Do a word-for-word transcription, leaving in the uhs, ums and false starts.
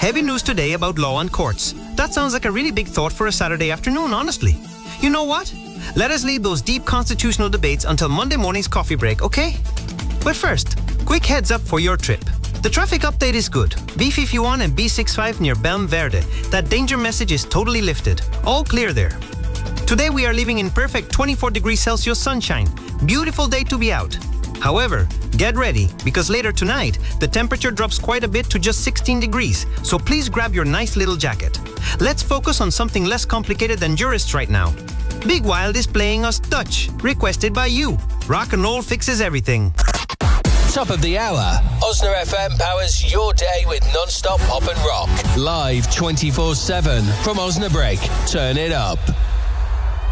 Heavy news today about law and courts. That sounds like a really big thought for a Saturday afternoon, honestly. You know what? Let us leave those deep constitutional debates until Monday morning's coffee break, okay? But first, quick heads up for your trip. The traffic update is good. B fifty-one and B sixty-five near Belm Verde. That danger message is totally lifted. All clear there. Today we are leaving in perfect twenty-four degrees Celsius sunshine. Beautiful day to be out. However, get ready, because later tonight, the temperature drops quite a bit to just sixteen degrees, so please grab your nice little jacket. Let's focus on something less complicated than jurists right now. Big Wild is playing us Dutch, requested by you. Rock and roll fixes everything. Top of the hour. Osna F M powers your day with non-stop pop and rock. Live twenty-four seven from Osnabrück. Turn it up.